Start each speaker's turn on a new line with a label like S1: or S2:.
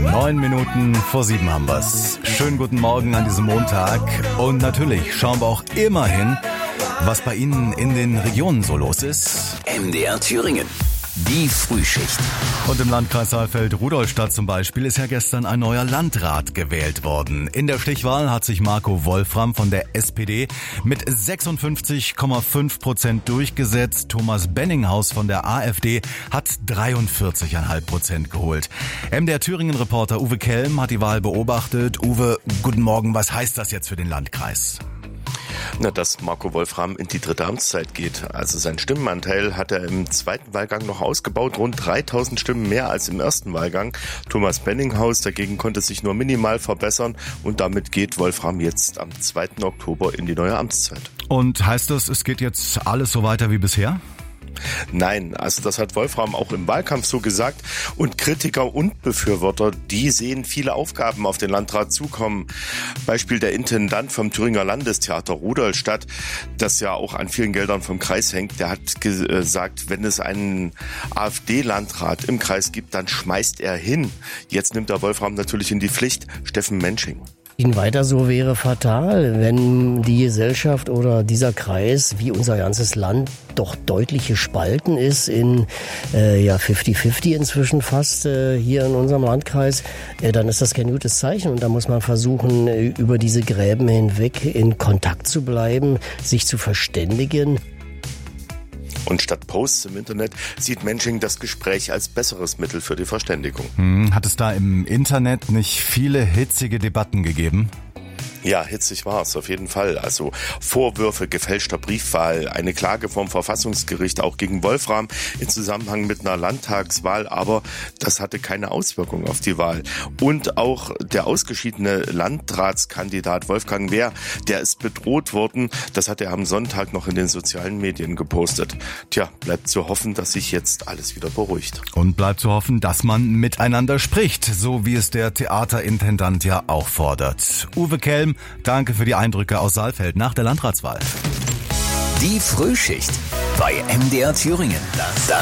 S1: 9:09 haben wir's. Schönen guten Morgen an diesem Montag. Und natürlich schauen wir auch immer hin, was bei Ihnen in den Regionen so los ist.
S2: MDR Thüringen. Die Frühschicht.
S1: Und im Landkreis Saalfeld-Rudolstadt zum Beispiel ist ja gestern ein neuer Landrat gewählt worden. In der Stichwahl hat sich Marco Wolfram von der SPD mit 56,5% durchgesetzt. Thomas Benninghaus von der AfD hat 43,5% geholt. MDR Thüringen-Reporter Uwe Kelm hat die Wahl beobachtet. Uwe, guten Morgen. Was heißt das jetzt für den Landkreis?
S3: Dass Marco Wolfram in die dritte Amtszeit geht. Also sein Stimmenanteil hat er im zweiten Wahlgang noch ausgebaut, rund 3000 Stimmen mehr als im ersten Wahlgang. Thomas Benninghaus dagegen konnte sich nur minimal verbessern und damit geht Wolfram jetzt am 2. Oktober in die neue Amtszeit.
S1: Und heißt das, es geht jetzt alles so weiter wie bisher?
S3: Nein, also das hat Wolfram auch im Wahlkampf so gesagt. Und Kritiker und Befürworter, die sehen viele Aufgaben auf den Landrat zukommen. Beispiel der Intendant vom Thüringer Landestheater Rudolstadt, das ja auch an vielen Geldern vom Kreis hängt, der hat gesagt, wenn es einen AfD-Landrat im Kreis gibt, dann schmeißt er hin. Jetzt nimmt er Wolfram natürlich in die Pflicht. Steffen Mensching.
S4: Weiter so wäre fatal, wenn die Gesellschaft oder dieser Kreis, wie unser ganzes Land, doch deutlich gespalten ist in 50-50 inzwischen fast hier in unserem Landkreis, dann ist das kein gutes Zeichen und da muss man versuchen, über diese Gräben hinweg in Kontakt zu bleiben, sich zu verständigen.
S3: Und statt Posts im Internet sieht Mensching das Gespräch als besseres Mittel für die Verständigung.
S1: Hat es da im Internet nicht viele hitzige Debatten gegeben?
S3: Ja, hitzig war es auf jeden Fall. Also Vorwürfe gefälschter Briefwahl, eine Klage vom Verfassungsgericht auch gegen Wolfram in Zusammenhang mit einer Landtagswahl, aber das hatte keine Auswirkung auf die Wahl. Und auch der ausgeschiedene Landratskandidat Wolfgang Wehr, der ist bedroht worden. Das hat er am Sonntag noch in den sozialen Medien gepostet. Tja, bleibt zu hoffen, dass sich jetzt alles wieder beruhigt.
S1: Und bleibt zu hoffen, dass man miteinander spricht, so wie es der Theaterintendant ja auch fordert. Uwe Kelm, danke für die Eindrücke aus Saalfeld nach der Landratswahl.
S2: Die Frühschicht bei MDR Thüringen.